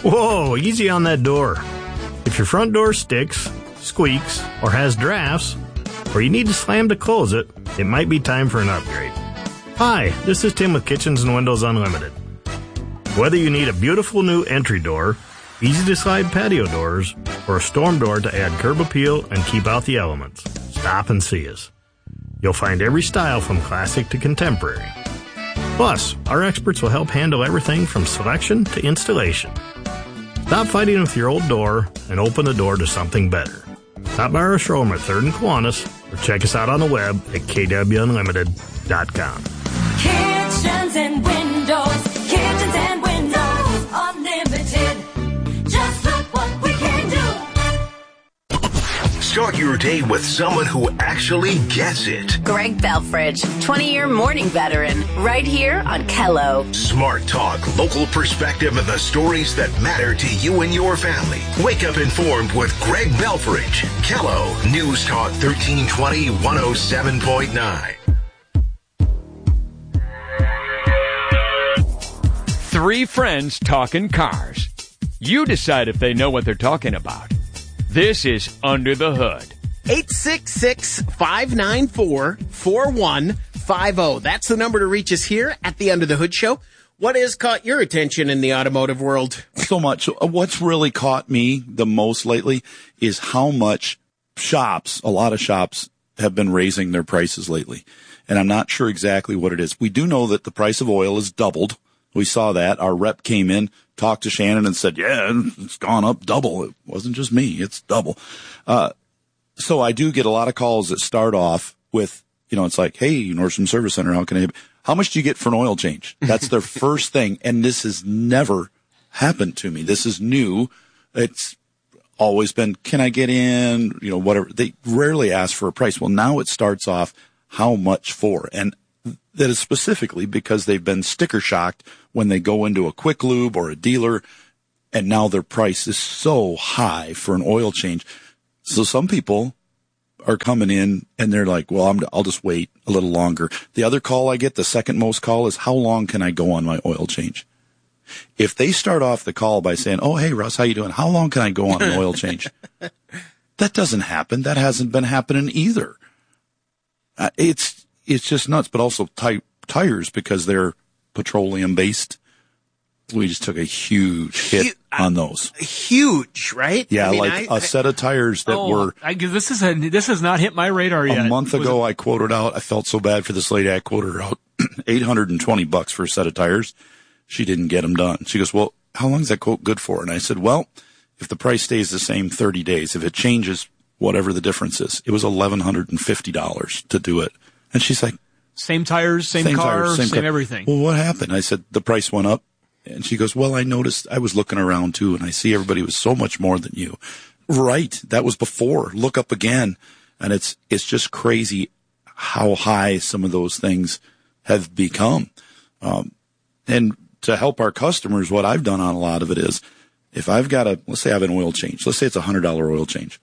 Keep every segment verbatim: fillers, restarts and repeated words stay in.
Whoa, easy on that door. If your front door sticks, squeaks, or has drafts, or you need to slam to close it, it might be time for an upgrade. Hi, this is Tim with Kitchens and Windows Unlimited. Whether you need a beautiful new entry door, easy-to-slide patio doors, or a storm door to add curb appeal and keep out the elements, stop and see us. You'll find every style from classic to contemporary. Plus, our experts will help handle everything from selection to installation. Stop fighting with your old door and open the door to something better. Stop by our showroom at third and Kiwanis or check us out on the web at k w unlimited dot com. Kitchens and Windows, Kitchens and Windows Unlimited. Just look what we can do. Start your day with someone who actually gets it. Greg Belfridge, twenty-year morning veteran, right here on Kello. Smart talk, local perspective, and the stories that matter to you and your family. Wake up informed with Greg Belfridge. Kello, News Talk thirteen twenty, one oh seven point nine. Three friends talking cars. You decide if they know what they're talking about. This is Under the Hood. eight six six, five nine four, four one five zero. That's the number to reach us here at the Under the Hood Show. What has caught your attention in the automotive world? So much. What's really caught me the most lately is how much shops, a lot of shops, have been raising their prices lately. And I'm not sure exactly what it is. We do know that the price of oil has doubled. We saw that. Our rep came in, talked to Shannon, and said, yeah, it's gone up double. It wasn't just me. It's double. Uh, so I do get a lot of calls that start off with, you know, it's like, hey, Nordstrom Service Center, how can I help? How much do you get for an oil change? That's their first thing. And this has never happened to me. This is new. It's always been, can I get in? You know, whatever. They rarely ask for a price. Well, now it starts off, how much for? And that is specifically because they've been sticker shocked when they go into a quick lube or a dealer, and now their price is so high for an oil change. So some people are coming in and they're like, well, I'm, I'll just wait a little longer. The other call I get, the second most call, is how long can I go on my oil change? If they start off the call by saying, oh, hey, Russ, how you doing? How long can I go on an oil change? That doesn't happen. That hasn't been happening either. Uh, it's, It's just nuts, but also ty- tires, because they're petroleum based. We just took a huge hit Huge, on those. Huge, right? Yeah, I mean, like I, a set of tires that oh, were. I, this is a, this has not hit my radar yet. A month Was ago, it? I quoted out. I felt so bad for this lady. I quoted her out eight hundred twenty bucks for a set of tires. She didn't get them done. She goes, "Well, how long is that quote good for?" And I said, "Well, if the price stays the same, thirty days. If it changes, whatever the difference is, it was eleven hundred and fifty dollars to do it." And she's like, Same tires, same, same car, tires, same, same car. Everything. Well, what happened? I said, the price went up. And she goes, well, I noticed, I was looking around too, and I see everybody was so much more than you. Right. That was before. Look up again. And it's, it's just crazy how high some of those things have become. Um, and to help our customers, what I've done on a lot of it is, if I've got a, let's say I have an oil change, let's say it's a hundred dollar oil change.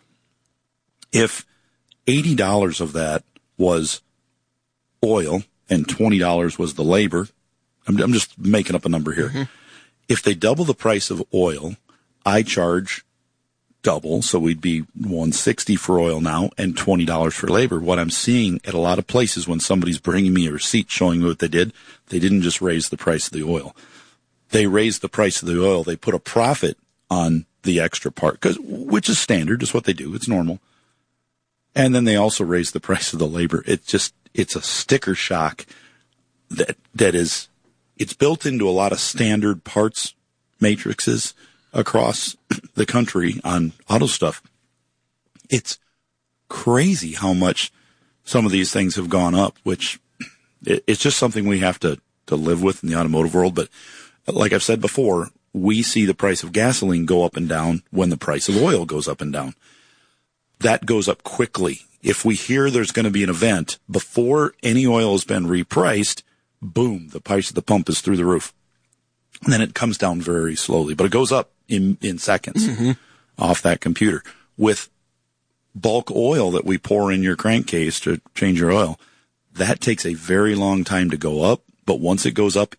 If eighty dollars of that was oil and twenty dollars was the labor, I'm, I'm just making up a number here. Mm-hmm. If they double the price of oil, I charge double. So we'd be one hundred sixty dollars for oil now and twenty dollars for labor. What I'm seeing at a lot of places when somebody's bringing me a receipt showing me what they did, they didn't just raise the price of the oil. They raised the price of the oil. They put a profit on the extra part, 'cause, which is standard. It's what they do. It's normal. And then they also raised the price of the labor. It's just, it's a sticker shock that, that is, it's built into a lot of standard parts matrices across the country on auto stuff. It's crazy how much some of these things have gone up, which it, it's just something we have to, to live with in the automotive world. But like I've said before, we see the price of gasoline go up and down when the price of oil goes up and down. That goes up quickly. If we hear there's going to be an event, before any oil has been repriced, boom, the price of the pump is through the roof. And then it comes down very slowly, but it goes up in, in seconds mm-hmm. off that computer. With bulk oil that we pour in your crankcase to change your oil, that takes a very long time to go up. But once it goes up, it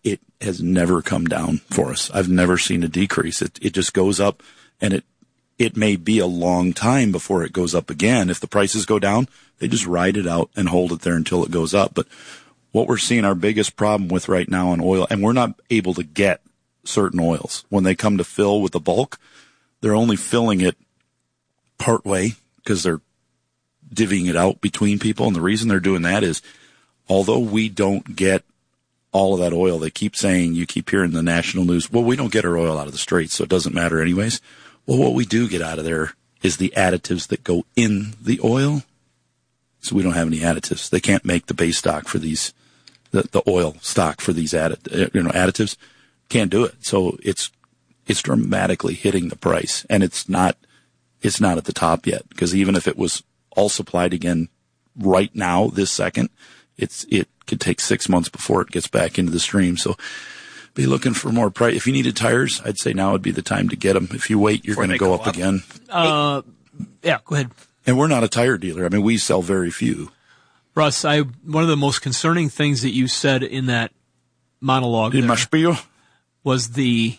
has never come down for us. I've never seen a decrease. It it just goes up, and it it may be a long time before it goes up again. If the prices go down, they just ride it out and hold it there until it goes up. But what we're seeing our biggest problem with right now in oil, and we're not able to get certain oils. When they come to fill with the bulk, they're only filling it part way because they're divvying it out between people. And the reason they're doing that is, although we don't get all of that oil, they keep saying, you keep hearing the national news, well, we don't get our oil out of the Straits, so it doesn't matter anyways. Well, what we do get out of there is the additives that go in the oil. So we don't have any additives. They can't make the base stock for these, the, the oil stock for these addit, you know, additives. Can't do it. So it's, it's dramatically hitting the price, and it's not, it's not at the top yet, because even if it was all supplied again right now, this second, it's, it could take six months before it gets back into the stream. So be looking for more price. If you needed tires, I'd say now would be the time to get them. If you wait, you're going to go up, up again. Uh, yeah, go ahead. And we're not a tire dealer. I mean, we sell very few. Russ, I, one of the most concerning things that you said in that monologue in my spiel was the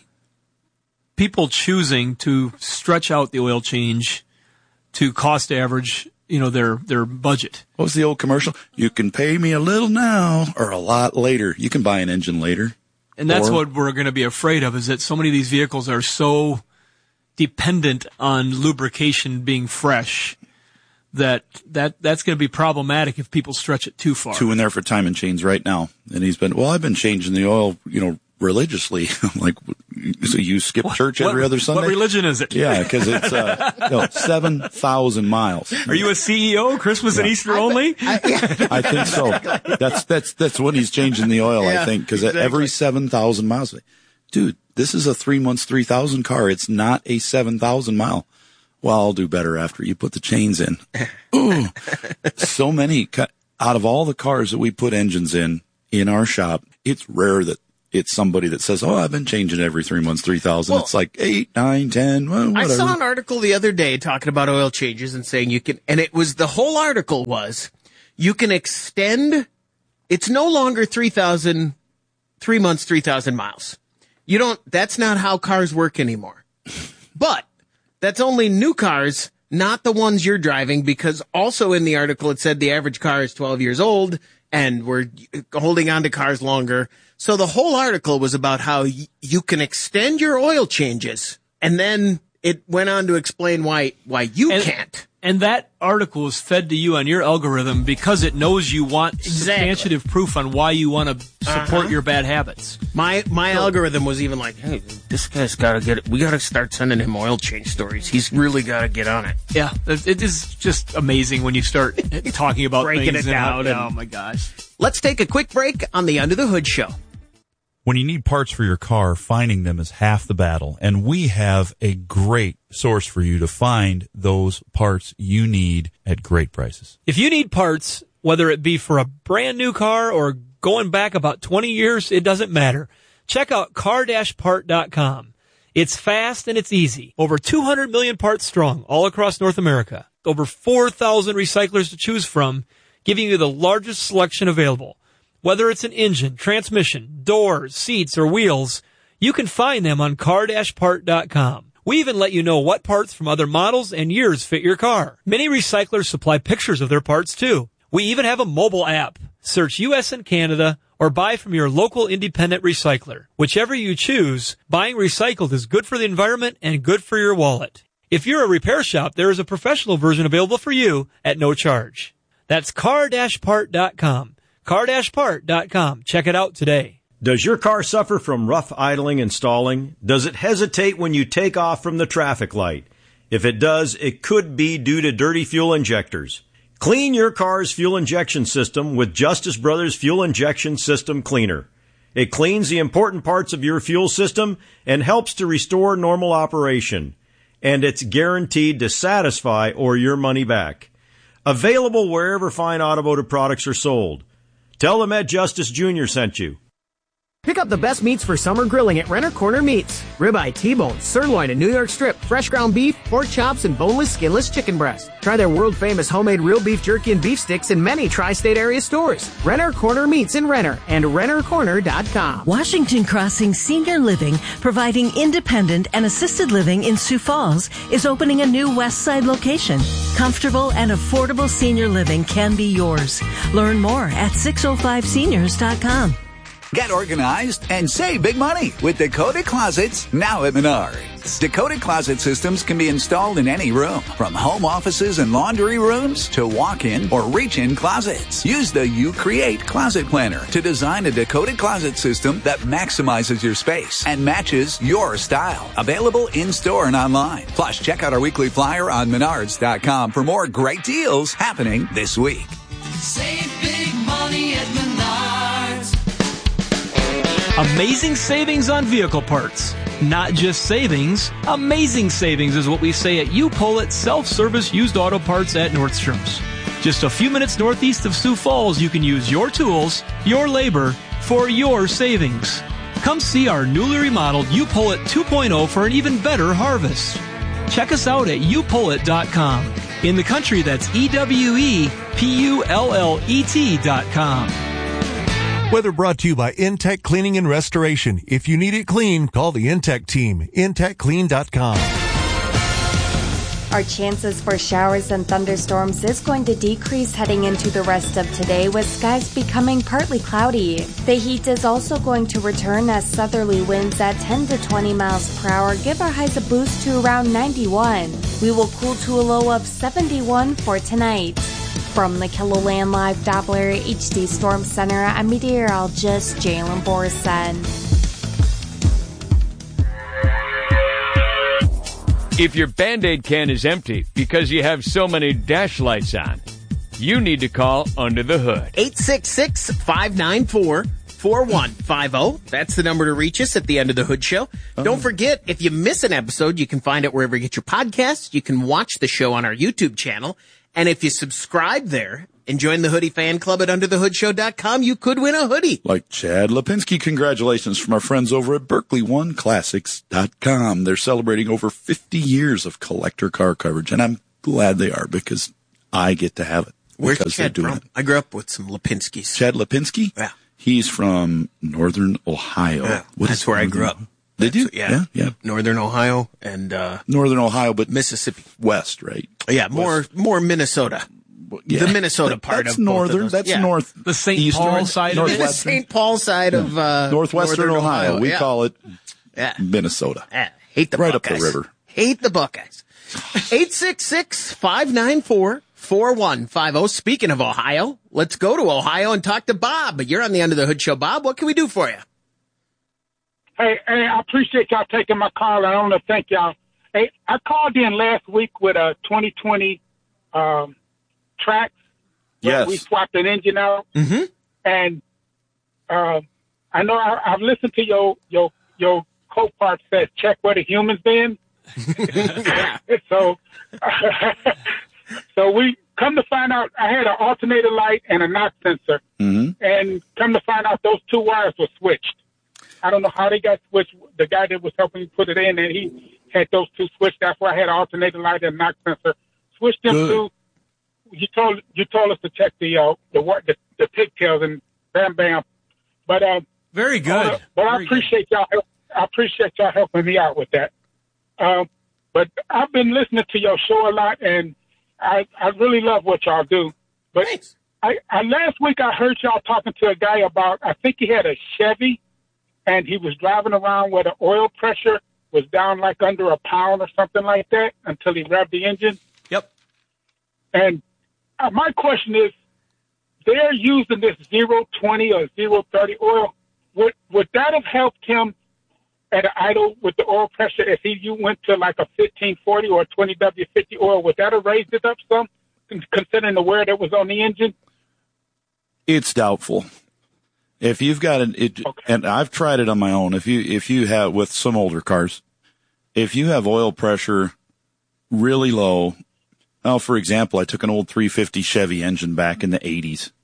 people choosing to stretch out the oil change to cost average, you know, their, their budget. What was the old commercial? You can pay me a little now or a lot later. You can buy an engine later. And that's or, what we're going to be afraid of, is that so many of these vehicles are so dependent on lubrication being fresh that, that that's going to be problematic if people stretch it too far. Two in there for time and chains right now. And he's been, well, I've been changing the oil, you know, religiously. I'm like, so you skip what, church every what, other Sunday? What religion is it? Yeah, because it's uh, no, seven thousand miles. Are you a C E O, Christmas yeah. and Easter only? I, yeah. I think so. That's that's that's when he's changing the oil, yeah, I think, because exactly. every seven thousand miles. Dude, this is a three months, three thousand car. It's not a seven thousand mile. Well, I'll do better after you put the chains in. Ooh, so many. Out of all the cars that we put engines in, in our shop, it's rare that it's somebody that says, oh, I've been changing every three months, three thousand. Well, it's like eight, nine, ten, well, whatever. I saw an article the other day talking about oil changes and saying you can, and it was, the whole article was, you can extend, it's no longer three thousand, three months, three thousand miles. You don't, that's not how cars work anymore. But that's only new cars, not the ones you're driving, because also in the article it said the average car is twelve years old and we're holding on to cars longer. So the whole article was about how y- you can extend your oil changes, and then it went on to explain why why you and, can't. And that article is fed to you on your algorithm because it knows you want exactly. substantive proof on why you want to support uh-huh. your bad habits. My my so, algorithm was even like, hey, this guy's got to get it. We got to start sending him oil change stories. He's really got to get on it. Yeah, it is just amazing when you start talking about breaking things it down. And, and, oh my gosh! Let's take a quick break on the Under the Hood Show. When you need parts for your car, finding them is half the battle, and we have a great source for you to find those parts you need at great prices. If you need parts, whether it be for a brand new car or going back about twenty years, it doesn't matter. Check out car dash part dot com. It's fast and it's easy. Over two hundred million parts strong all across North America. Over four thousand recyclers to choose from, giving you the largest selection available. Whether it's an engine, transmission, doors, seats, or wheels, you can find them on car dash part dot com. We even let you know what parts from other models and years fit your car. Many recyclers supply pictures of their parts too. We even have a mobile app. Search U S and Canada or buy from your local independent recycler. Whichever you choose, buying recycled is good for the environment and good for your wallet. If you're a repair shop, there is a professional version available for you at no charge. That's car dash part dot com. car dash part dot com. Check it out today. Does your car suffer from rough idling and stalling? Does it hesitate when you take off from the traffic light? If it does, it could be due to dirty fuel injectors. Clean your car's fuel injection system with Justice Brothers Fuel Injection System Cleaner. It cleans the important parts of your fuel system and helps to restore normal operation. And it's guaranteed to satisfy or your money back. Available wherever fine automotive products are sold. Tell them Ed Justice Junior sent you. Pick up the best meats for summer grilling at Renner Corner Meats. Ribeye, T-bone, sirloin, and New York strip, fresh ground beef, pork chops, and boneless, skinless chicken breast. Try their world-famous homemade real beef jerky and beef sticks in many tri-state area stores. Renner Corner Meats in Renner and renner corner dot com. Washington Crossing Senior Living, providing independent and assisted living in Sioux Falls, is opening a new West Side location. Comfortable and affordable senior living can be yours. Learn more at six oh five seniors dot com. Get organized and save big money with Dakota Closets now at Menards. Dakota Closet systems can be installed in any room, from home offices and laundry rooms to walk-in or reach-in closets. Use the You Create Closet Planner to design a Dakota Closet system that maximizes your space and matches your style. Available in-store and online. Plus, check out our weekly flyer on menards dot com for more great deals happening this week. Save big money at Menards. Amazing savings on vehicle parts. Not just savings, amazing savings is what we say at U-Pull Self-Service Used Auto Parts at Nordstrom's. Just a few minutes northeast of Sioux Falls, you can use your tools, your labor, for your savings. Come see our newly remodeled U-Pull two point oh for an even better harvest. Check us out at U Pull It dot com. In the country, that's E W E P U L L E T dot com. Weather brought to you by Intech Cleaning and Restoration. If you need it clean, call the Intech team. intech clean dot com. Our chances for showers and thunderstorms is going to decrease heading into the rest of today, with skies becoming partly cloudy. The heat is also going to return as southerly winds at ten to twenty miles per hour give our highs a boost to around ninety-one. We will cool to a low of seventy-one for tonight. From the KELOLAND Live Doppler H D Storm Center, I'm meteorologist Jalen Borson. If your Band-Aid can is empty because you have so many dash lights on, you need to call Under the Hood. eight six six, five nine four, four one five zero. That's the number to reach us at the End of the Hood Show. Oh. Don't forget, if you miss an episode, you can find it wherever you get your podcasts. You can watch the show on our YouTube channel. And if you subscribe there and join the Hoodie Fan Club at under the hood show dot com, you could win a hoodie. Like Chad Lipinski. Congratulations from our friends over at Berkeley One Classics dot com. They're celebrating over fifty years of collector car coverage, and I'm glad they are because I get to have it. Where's because Chad they're doing from? It. I grew up with some Lipinskis. Chad Lipinski? Yeah. He's from Northern Ohio. Yeah, what that's is where Northern? I grew up. Did you? Yeah. yeah. Yeah. Northern Ohio and uh, Northern Ohio, but Mississippi. West, right? Yeah, more West. more Minnesota. Yeah. The Minnesota part that's of northern. Both of those. That's yeah. north. The Saint Eastern, Paul side of it. The Saint Paul side yeah. of uh, northwestern Northern Ohio. Ohio. We yeah. call it yeah. Minnesota. Yeah. Hate the right Buckeyes. up the river. Hate the Buckeyes. eight six six, five nine four, four one five zero. Speaking of Ohio, let's go to Ohio and talk to Bob. You're on the Under the Hood Show, Bob. What can we do for you? Hey, hey, I appreciate y'all taking my call. I want to thank y'all. Hey, I called in last week with a twenty twenty um, Trax. Yes. We swapped an engine out. Mm-hmm. And uh, I know I, I've listened to your your your co-part said, check where the humans been. so, so we come to find out I had an alternator light and a knock sensor. Mm-hmm. And come to find out those two wires were switched. I don't know how they got switched. The guy that was helping me put it in, and he had those two switched. That's why I had an alternator light and a knock sensor. Switched them Good. to. You told you told us to check the uh, the the, the pigtails and bam bam, but uh, very good. Uh, but very I appreciate good. y'all. Help, I appreciate y'all helping me out with that. Um, but I've been listening to your show a lot, and I I really love what y'all do. But Thanks. I, I last week I heard y'all talking to a guy about I think he had a Chevy, and he was driving around where the oil pressure was down like under a pound or something like that until he revved the engine. Yep. And Uh, my question is, they're using this zero twenty or zero thirty oil. Would would that have helped him at an idle with the oil pressure if he you went to like a fifteen forty or a twenty W fifty oil? Would that have raised it up some, considering the wear that was on the engine? It's doubtful. If you've got an, it, okay. and I've tried it on my own. If you if you have with some older cars, if you have oil pressure really low. Well, for example, I took an old three fifty Chevy engine back in the eighties,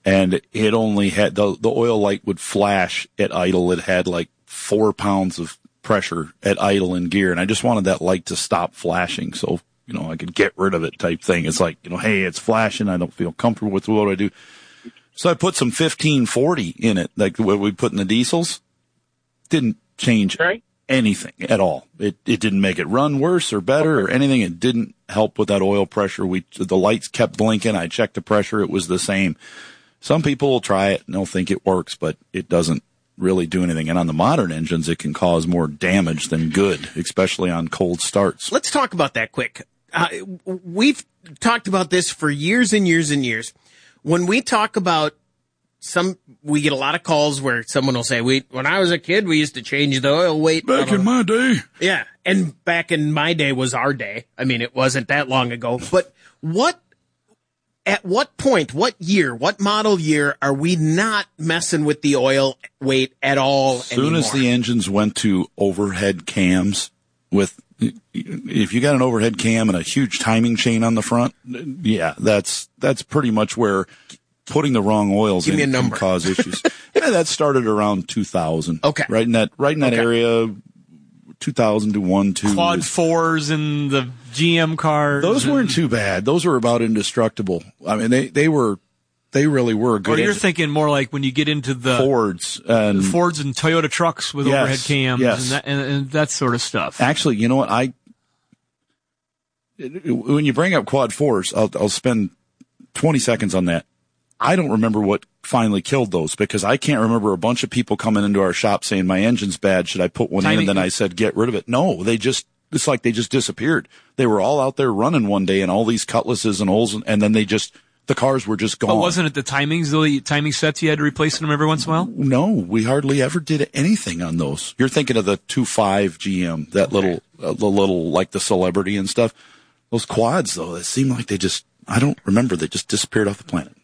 and it only had the the oil light would flash at idle. It had like four pounds of pressure at idle in gear, and I just wanted that light to stop flashing, so you know I could get rid of it type thing. It's like, you know, hey, it's flashing. I don't feel comfortable with what I do. So I put some fifteen forty in it, like what we put in the diesels. Didn't change right. anything at all. It it didn't make it run worse or better or anything. It didn't help with that oil pressure. We the lights kept blinking. I checked the pressure. It was the same. Some people will try it and they'll think it works, but it doesn't really do anything. And on the modern engines, it can cause more damage than good, especially on cold starts. Let's talk about that quick. Uh, we've talked about this for years and years and years. When we talk about some, we get a lot of calls where someone will say, "We, when I was a kid, we used to change the oil weight." Back in my day. Yeah. And back in my day was our day. I mean, it wasn't that long ago. But what, at what point, what year, what model year are we not messing with the oil weight at all As soon anymore? as the engines went to overhead cams with, if you got an overhead cam and a huge timing chain on the front, yeah, that's, that's pretty much where putting the wrong oils Give in me a can number. cause issues. Yeah, that started around two thousand. Okay. Right in that, right in that Okay. area, two thousand to one, two. Quad is- fours and the G M cars. Those and- weren't too bad. Those were about indestructible. I mean, they, they were, they really were good. Or you're engine- thinking more like when you get into the Fords and the Fords and Toyota trucks with Yes, overhead cams yes. and, that, and, and that sort of stuff. Actually, you know what? I when you bring up quad fours, I'll, I'll spend twenty seconds on that. I don't remember what finally killed those because I can't remember a bunch of people coming into our shop saying my engine's bad. Should I put one in? Timing- And then I said, get rid of it. No, they just, it's like they just disappeared. They were all out there running one day and all these cutlasses and holes. And, and then they just, the cars were just gone. But wasn't it the timings, though, the timing sets you had to replace them every once in a while? No, we hardly ever did anything on those. You're thinking of the two point five G M, that little, uh, the little, like the Celebrity and stuff. Those quads, though, it seemed like they just, I don't remember, they just disappeared off the planet.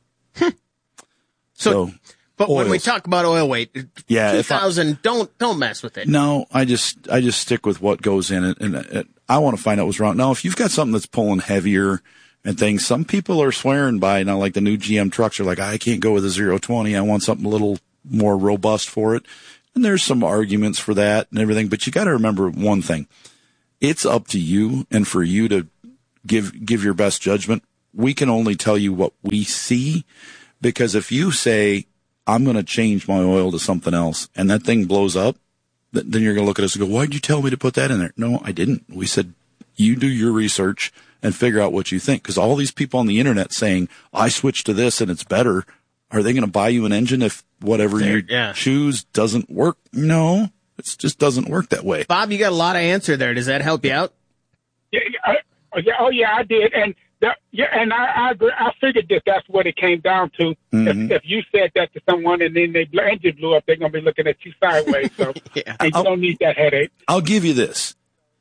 So, So, but when we oils. talk about oil weight, Yeah, if I- two thousand, don't, don't mess with it. No, I just, I just stick with what goes in it. And uh, I want to find out what's wrong. Now, if you've got something that's pulling heavier and things, some people are swearing by now, like the new G M trucks are like, I can't go with a zero twenty. I want something a little more robust for it. And there's some arguments for that and everything, but you got to remember one thing. It's up to you and for you to give, give your best judgment. We can only tell you what we see, because if you say, I'm going to change my oil to something else and that thing blows up, th- then you're going to look at us and go, why'd you tell me to put that in there? No, I didn't. We said, you do your research and figure out what you think. Because all these people on the internet saying, I switched to this and it's better. Are they going to buy you an engine if whatever There- you yeah. choose doesn't work? No, it just doesn't work that way. Bob, you got a lot of answer there. Does that help you out? Yeah, I, yeah, oh yeah, I did, and that, yeah, and I, I agree. I figured that that's what it came down to. Mhm. If, if you said that to someone and then their engine blew up, they're gonna be looking at you sideways. So Yeah. and you don't need that headache. I'll give you this.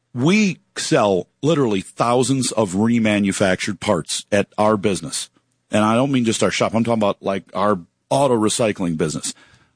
We sell literally thousands of remanufactured parts at our business. And I don't mean just our shop. I'm talking about like our auto recycling business.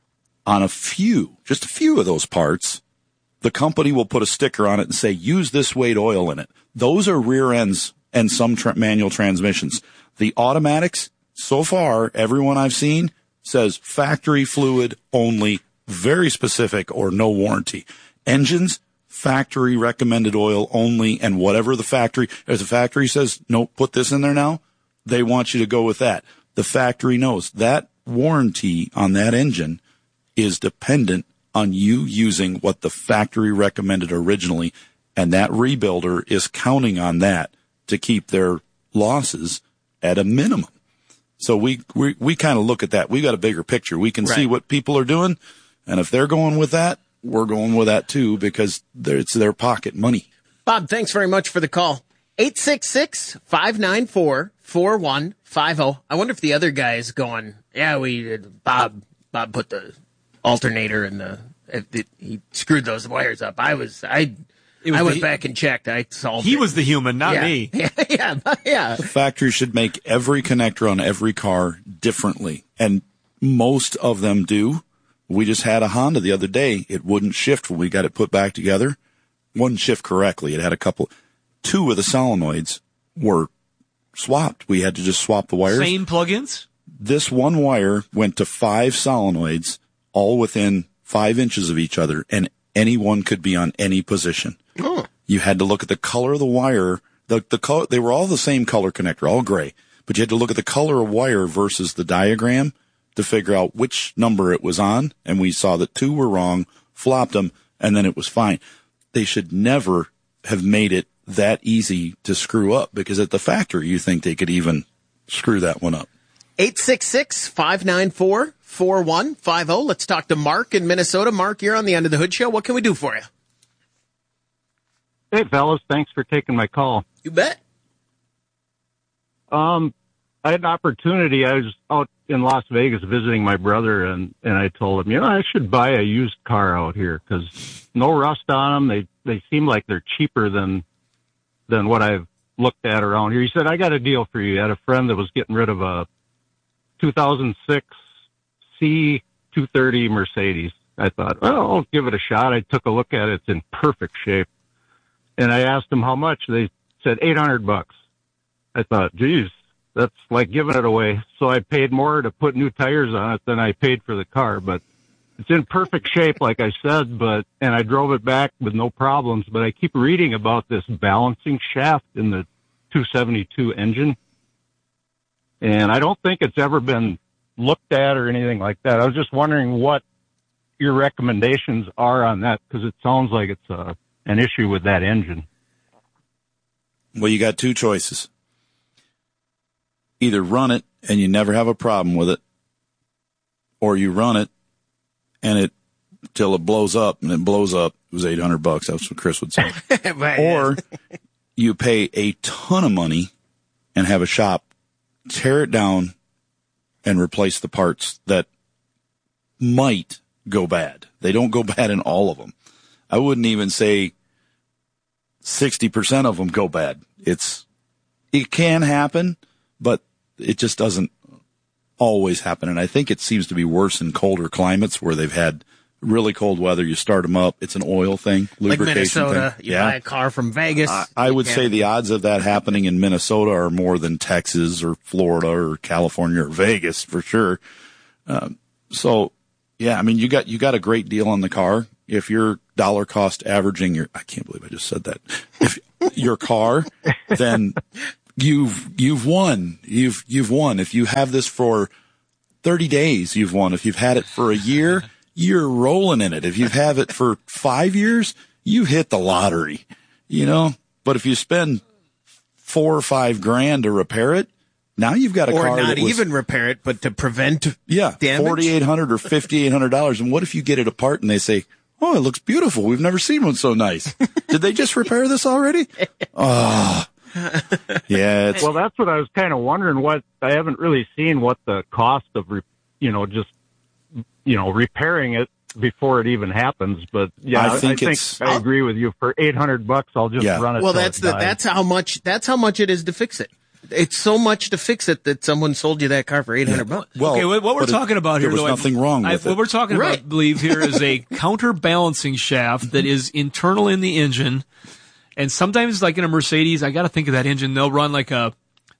On a few, just a few of those parts, the company will put a sticker on it and say, use this weight oil in it. Those are rear ends and some tra- manual transmissions. The automatics, so far, everyone I've seen says factory fluid only, very specific or no warranty. Engines, factory recommended oil only, and whatever the factory, if the factory says, no, put this in there now, they want you to go with that. The factory knows that warranty on that engine is dependent on you using what the factory recommended originally, and that rebuilder is counting on that to keep their losses at a minimum. So we we, we kind of look at that. We got a bigger picture. We can see Right. what people are doing, and if they're going with that, we're going with that too, because they're- it's their pocket money. Bob, thanks very much for the call. eight six six, five nine four, four one five zero. I wonder if the other guy is going, yeah, we, Bob, Bob put the alternator in the, it, it, he screwed those wires up. I was, I, It was I went the- back and checked. I solved He it. was the human, not yeah. me. Yeah, yeah, yeah. The factory should make every connector on every car differently, and most of them do. We just had a Honda the other day. It wouldn't shift when we got it put back together. Wouldn't shift correctly. It had a couple, two of the solenoids were swapped. We had to just swap the wires. Same plugins? this one wire went to five solenoids, all within five inches of each other, and anyone could be on any position. Oh. You had to look at the color of the wire. The, the color, they were all the same color connector, all gray, but you had to look at the color of wire versus the diagram to figure out which number it was on. And we saw that two were wrong, flopped them, and then it was fine. They should never have made it that easy to screw up, because at the factory, you think they could even screw that one up. eight six six, five nine four, four one five zero. Let's talk to Mark in Minnesota. Mark, you're on the Under the Hood Show. What can we do for you? Hey, fellas. Thanks for taking my call. You bet. Um, I had an opportunity. I was out in Las Vegas visiting my brother, and, and I told him, you know, I should buy a used car out here because no rust on them. They they seem like they're cheaper than than what I've looked at around here. He said, I got a deal for you. He had a friend that was getting rid of a two thousand six C two thirty Mercedes. I thought, well, I'll give it a shot. I took a look at it. It's in perfect shape. And I asked them how much. They said eight hundred bucks. I thought, geez, that's like giving it away. So I paid more to put new tires on it than I paid for the car, but it's in perfect shape, like I said, but, and I drove it back with no problems, but I keep reading about this balancing shaft in the two seventy-two engine. And I don't think it's ever been looked at or anything like that. I was just wondering what your recommendations are on that, because it sounds like it's a, an issue with that engine. Well, you got two choices. Either run it and you never have a problem with it, or you run it and it till it blows up, and it blows up. It was eight hundred bucks. That's what Chris would say. Or you pay a ton of money and have a shop tear it down and replace the parts that might go bad. They don't go bad in all of them. I wouldn't even say sixty percent of them go bad. It's, it can happen, but it just doesn't always happen. And I think it seems to be worse in colder climates where they've had really cold weather. You start them up. It's an oil thing, Like lubrication Minnesota, thing. you Yeah. buy a car from Vegas. I, I would say the odds of that happening in Minnesota are more than Texas or Florida or California or Vegas for sure. Um, so yeah, I mean, you got, you got a great deal on the car. If you're dollar cost averaging your, I can't believe I just said that. If your car, then you've, you've won. You've, you've won. If you have this for thirty days, you've won. If you've had it for a year, you're rolling in it. If you have it for five years, you hit the lottery, you know, but if you spend four or five grand to repair it, now you've got a or car not that was, even repair it, but to prevent yeah, damage. forty-eight hundred dollars or fifty-eight hundred dollars. And what if you get it apart and they say, oh, it looks beautiful. We've never seen one so nice. Did they just repair this already? Oh, yeah. It's, well, that's what I was kind of wondering. What I haven't really seen what the cost of, re, you know, just, you know, repairing it before it even happens. But yeah, I think, I, think it's, I agree with you. For eight hundred bucks, I'll just yeah. run it. Well, till that's it the, dies. that's how much, that's how much it is to fix it. It's so much to fix it that someone sold you that car for eight hundred bucks. Well, okay, what what we're but it- talking about here, there was though, I- nothing wrong I- with what it. we're talking Right. about, I believe, here is a counterbalancing shaft that is internal in the engine. And sometimes, like in a Mercedes, I got to think of that engine. They'll run like a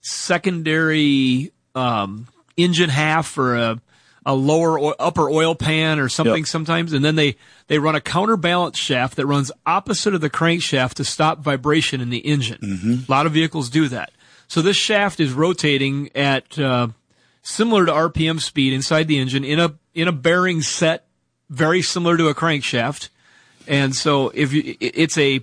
secondary um, engine half or a, a lower or upper oil pan or something Yep. sometimes. And then they, they run a counterbalance shaft that runs opposite of the crankshaft to stop vibration in the engine. Mm-hmm. A lot of vehicles do that. So this shaft is rotating at uh, similar to R P M speed inside the engine in a in a bearing set very similar to a crankshaft. And so if you, it's a,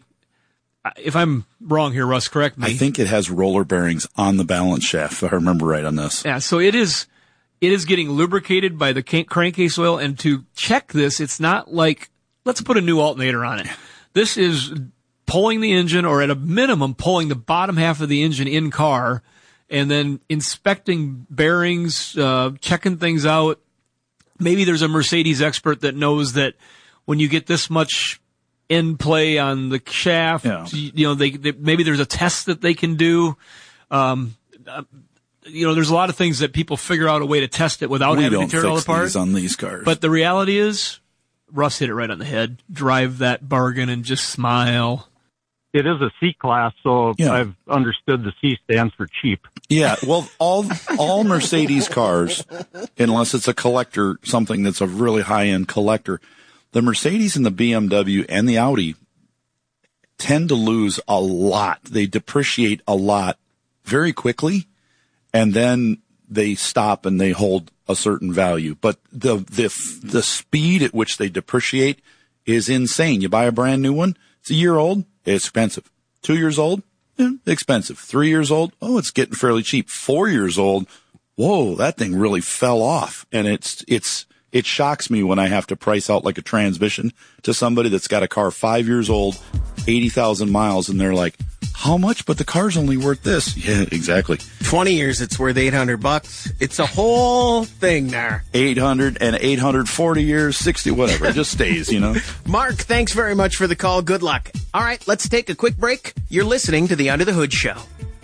if I'm wrong here, Russ, correct me. I think it has roller bearings on the balance shaft, if I remember right on this. Yeah, so it is, it is getting lubricated by the ca- crankcase oil. And to check this, it's not like, let's put a new alternator on it. This is pulling the engine, or at a minimum, pulling the bottom half of the engine in car, and then inspecting bearings, uh, checking things out. Maybe there's a Mercedes expert that knows that when you get this much end play on the shaft, Yeah. you, you know, they, they maybe there's a test that they can do. Um, uh, you know, there's a lot of things that people figure out a way to test it without We having don't to tear it all fix apart. these on these cars. But the reality is, Russ hit it right on the head. Drive that bargain and just smile. it is a C class, so Yeah. I've understood the C stands for cheap. Yeah, well, all all Mercedes cars, unless it's a collector, something that's a really high-end collector, the Mercedes and the B M W and the Audi tend to lose a lot. They depreciate a lot very quickly, and then they stop and they hold a certain value. But the the the speed at which they depreciate is insane. You buy a brand new one, it's a year old, it's expensive. Two years old, eh, expensive. Three years old, oh, it's getting fairly cheap. Four years old, whoa, that thing really fell off. And it's it's it shocks me when I have to price out like a transmission to somebody that's got a car five years old, eighty thousand miles, and they're like, how much? But the car's only worth this. Yeah, exactly. twenty years, it's worth eight hundred bucks. It's a whole thing there. eight hundred and eight hundred forty years, sixty, whatever. It just stays, you know. Mark, thanks very much for the call. Good luck. All right, let's take a quick break. You're listening to the Under the Hood Show.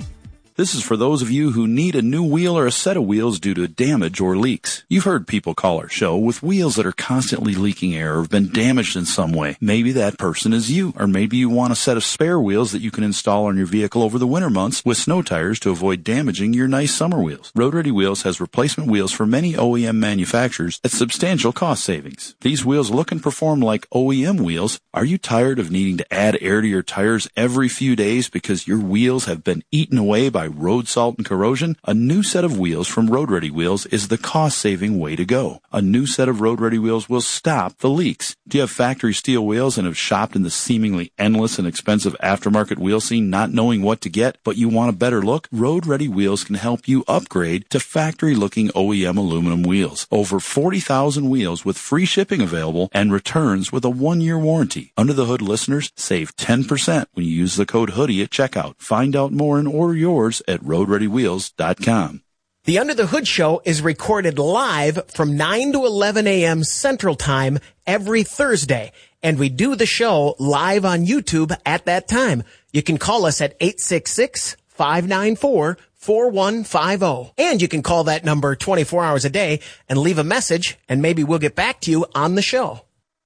This is for those of you who need a new wheel or a set of wheels due to damage or leaks. You've heard people call our show with wheels that are constantly leaking air or have been damaged in some way. Maybe that person is you, or maybe you want a set of spare wheels that you can install on your vehicle over the winter months with snow tires to avoid damaging your nice summer wheels. Road Ready Wheels has replacement wheels for many O E M manufacturers at substantial cost savings. These wheels look and perform like O E M wheels. Are you tired of needing to add air to your tires every few days because your wheels have been eaten away by road salt and corrosion? A new set of wheels from Road Ready Wheels is the cost-saving way to go. A new set of Road Ready Wheels will stop the leaks. Do you have factory steel wheels and have shopped in the seemingly endless and expensive aftermarket wheel scene not knowing what to get, but you want a better look? Road Ready Wheels can help you upgrade to factory-looking O E M aluminum wheels. Over forty thousand wheels with free shipping available and returns with a one-year warranty. Under the Hood listeners save ten percent when you use the code HOODIE at checkout. Find out more and order yours at road ready wheels dot com. The Under the Hood Show is recorded live from nine to eleven a.m. Central Time every Thursday, and we do the show live on YouTube at that time. You can call us at eight six six, five nine four, four one five zero, and you can call that number twenty-four hours a day and leave a message, and maybe we'll get back to you on the show.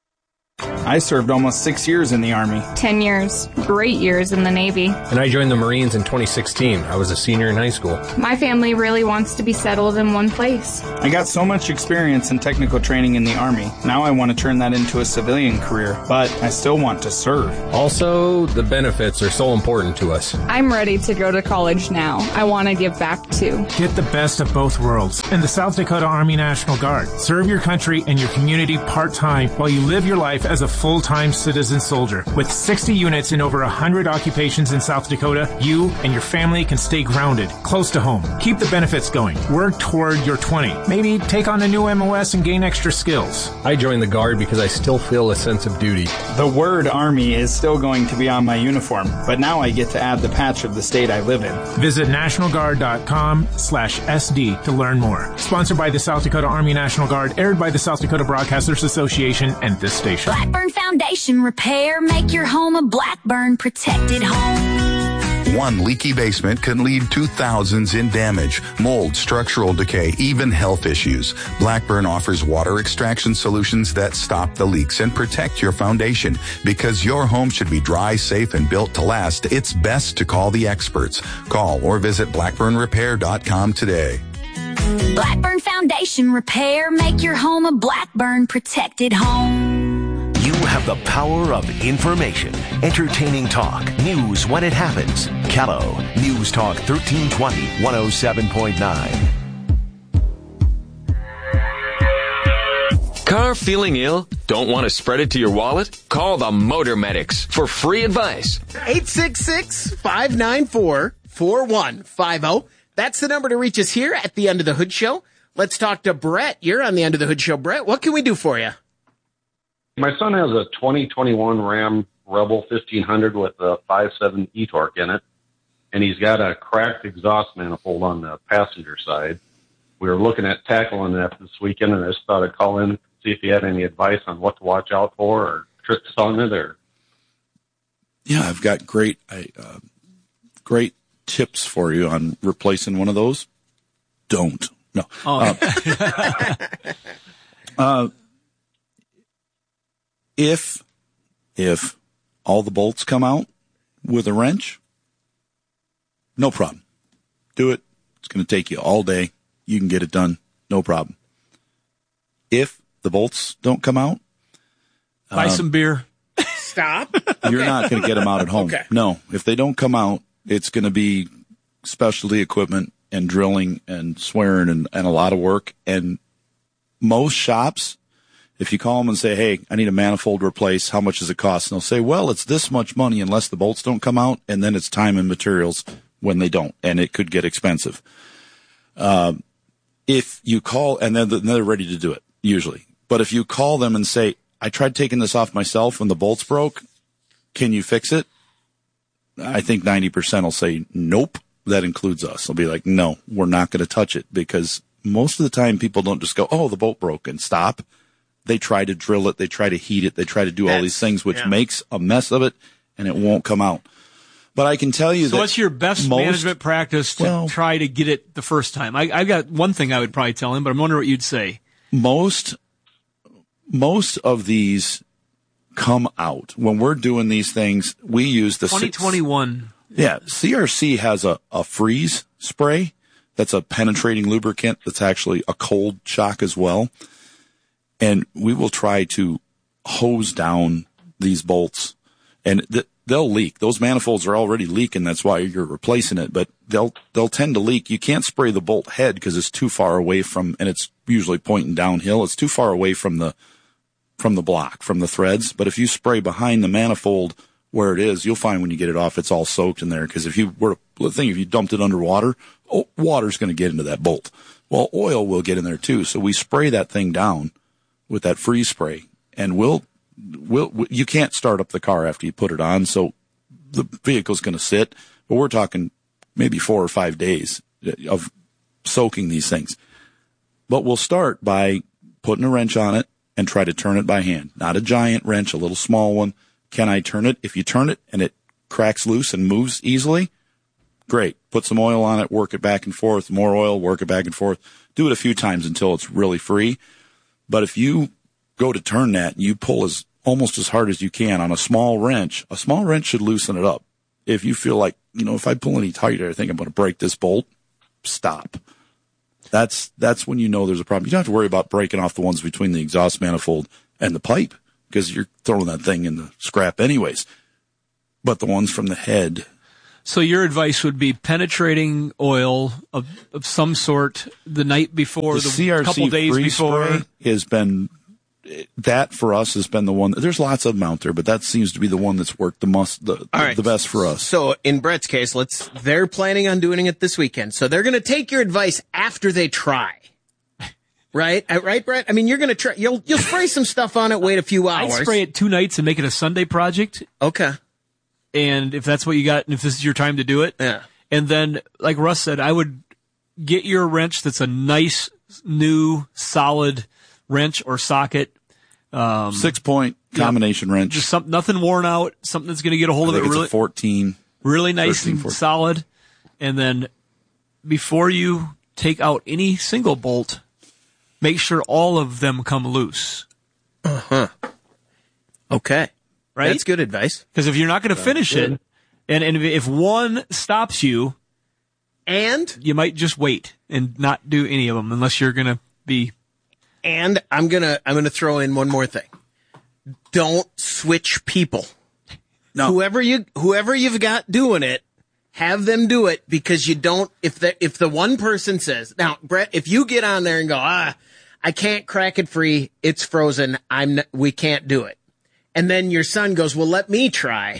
I served almost six years in the Army. Ten years. Great years in the Navy. And I joined the Marines in twenty sixteen. I was a senior in high school. My family really wants to be settled in one place. I got so much experience and technical training in the Army. Now I want to turn that into a civilian career, but I still want to serve. Also, the benefits are so important to us. I'm ready to go to college now. I want to give back too. Get the best of both worlds in the South Dakota Army National Guard. Serve your country and your community part-time while you live your life as a full-time citizen soldier. With sixty units in over one hundred occupations in South Dakota, you and your family can stay grounded, close to home. Keep the benefits going. Work toward your twenty. Maybe take on a new M O S and gain extra skills. I joined the Guard because I still feel a sense of duty. The word Army is still going to be on my uniform, but now I get to add the patch of the state I live in. Visit national guard dot com slash S D to learn more. Sponsored by the South Dakota Army National Guard, aired by the South Dakota Broadcasters Association and this station. Blackburn Foundation Repair. Make your home a Blackburn protected home. One leaky basement can lead to thousands in damage, mold, structural decay, even health issues. Blackburn offers water extraction solutions that stop the leaks and protect your foundation. Because your home should be dry, safe, and built to last, it's best to call the experts. Call or visit blackburn repair dot com today. Blackburn Foundation Repair. Make your home a Blackburn protected home. You have the power of information. Entertaining talk. News when it happens. Callow. News Talk thirteen twenty, one oh seven point nine. Car feeling ill? Don't want to spread it to your wallet? Call the Motor Medics for free advice. eight six six, five nine four, four one five zero. That's the number to reach us here at the Under the Hood Show. Let's talk to Brett. You're on the Under the Hood Show. Brett, what can we do for you? My son has a twenty twenty-one Ram Rebel fifteen hundred with a five point seven e-torque in it, and he's got a cracked exhaust manifold on the passenger side. We were looking at tackling that this weekend, and I just thought I'd call in, see if you had any advice on what to watch out for or tricks on it. Or Yeah, I've got great, I, uh, great tips for you on replacing one of those. Don't. No. Oh. Uh, uh, if, if all the bolts come out, with a wrench, no problem. Do it. It's going to take you all day. You can get it done. No problem. If the bolts don't come out, buy um, some beer. Stop. You're not going to get them out at home. Okay. No, if they don't come out, it's going to be specialty equipment and drilling and swearing and, and a lot of work. And most shops, if you call them and say, hey, I need a manifold replaced, how much does it cost? And they'll say, well, it's this much money unless the bolts don't come out, and then it's time and materials when they don't, and it could get expensive. Um, if you call, and then they're ready to do it, usually. But if you call them and say, I tried taking this off myself when the bolts broke, can you fix it? I think ninety percent will say, nope, that includes us. They'll be like, no, we're not going to touch it, because most of the time people don't just go, oh, the bolt broke and stop. They try to drill it. They try to heat it. They try to do all That's, these things, which yeah. makes a mess of it, and it won't come out. But I can tell you So that what's your best most, management practice to well, try to get it the first time? I, I've got one thing I would probably tell him, but I'm wondering what you'd say. Most, most of these come out. When we're doing these things, we use the twenty twenty-one. Yeah, C R C has a, a freeze spray that's a penetrating lubricant that's actually a cold shock as well. And we will try to hose down these bolts. And th- they'll leak. Those manifolds are already leaking. That's why you're replacing it. But they'll they'll tend to leak. You can't spray the bolt head because it's too far away from, and it's usually pointing downhill. It's too far away from the from the block, from the threads. But if you spray behind the manifold where it is, you'll find when you get it off, it's all soaked in there. Because if you were the thing, if you dumped it underwater, oh, water's going to get into that bolt. Well, oil will get in there too. So we spray that thing down with that freeze spray, and we'll. We'll, you can't start up the car after you put it on, so the vehicle's going to sit. But we're talking maybe four or five days of soaking these things. But we'll start by putting a wrench on it and try to turn it by hand. Not a giant wrench, a little small one. Can I turn it? If you turn it and it cracks loose and moves easily, great. Put some oil on it, work it back and forth. More oil, work it back and forth. Do it a few times until it's really free. But if you go to turn that and you pull as almost as hard as you can on a small wrench, a small wrench should loosen it up. If you feel like, you know, if I pull any tighter, I think I'm going to break this bolt, stop. That's, that's when you know there's a problem. You don't have to worry about breaking off the ones between the exhaust manifold and the pipe, because you're throwing that thing in the scrap anyways. But the ones from the head. So your advice would be penetrating oil of, of some sort the night before, the, the C R C couple days freeze before. spray has been, that for us has been the one. There's lots of them out there, but that seems to be the one that's worked the most, the, All right. the best for us. So in Brett's case, let's, they're planning on doing it this weekend. So they're going to take your advice after they try. Right? Uh, Right, Brett? I mean, you're going to try, you'll, you'll spray some stuff on it, wait a few hours. I'd spray it two nights and make it a Sunday project. Okay. And if that's what you got, and if this is your time to do it. Yeah. And then, like Russ said, I would get your wrench that's a nice, new, solid wrench or socket. Um, Six point combination yeah, wrench. Just some, nothing worn out, something that's going to get a hold I of think it it's really, a fourteen. really nice thirteen, and fourteen. solid. And then before you take out any single bolt, make sure all of them come loose. Uh-huh. Okay. Right? That's good advice. Because if you're not going to finish it, and, and if one stops you, and you might just wait and not do any of them unless you're going to be. And I'm going to, I'm going to throw in one more thing. Don't switch people. No. Whoever you, whoever you've got doing it, have them do it, because you don't, if the, if the one person says, now, Brett, if you get on there and go, ah, I can't crack it free, it's frozen, I'm, n- we can't do it. And then your son goes, well, let me try.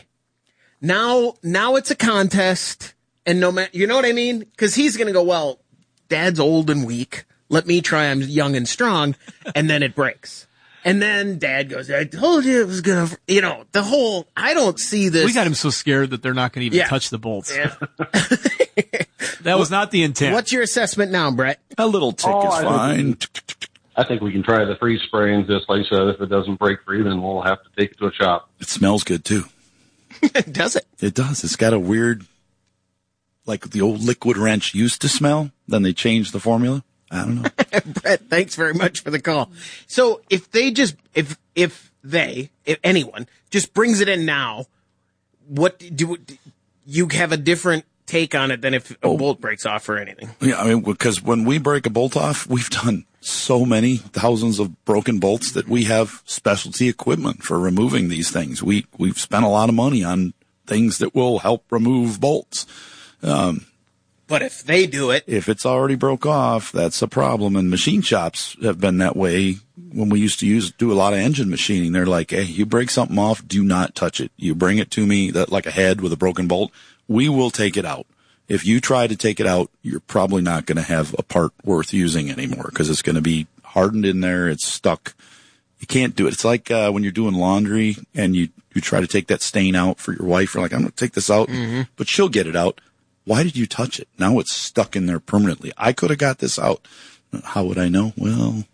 Now, now it's a contest, and no matter, you know what I mean? Because he's going to go, well, Dad's old and weak. Let me try. I'm young and strong. And then it breaks. And then Dad goes, I told you it was going to, you know, the whole, I don't see this. We got him so scared that they're not going to even Yeah. touch the bolts. Yeah. That was not the intent. What's your assessment now, Brett? A little tick Oh, is I fine. I think we can try the freeze spray, and just like I said, if it doesn't break free, then we'll have to take it to a shop. It smells good too. Does it? It does. It's got a weird, like the old liquid wrench used to smell. Then they changed the formula. I don't know. Brett, thanks very much for the call. So if they just, if, if they, if anyone just brings it in now, what do you have a different take on it than if a oh. bolt breaks off or anything? Yeah, I mean, because when we break a bolt off, we've done so many thousands of broken bolts that we have specialty equipment for removing these things. We, we've spent a lot of money on things that will help remove bolts. Um, but if they do it, if it's already broke off, that's a problem. And machine shops have been that way. When we used to use, do a lot of engine machining, they're like, hey, you break something off, do not touch it. You bring it to me that like a head with a broken bolt. We will take it out. If you try to take it out, you're probably not going to have a part worth using anymore because it's going to be hardened in there. It's stuck. You can't do it. It's like uh, when you're doing laundry and you, you try to take that stain out for your wife. You're like, I'm going to take this out, mm-hmm. but she'll get it out. Why did you touch it? Now it's stuck in there permanently. I could have got this out. How would I know? Well,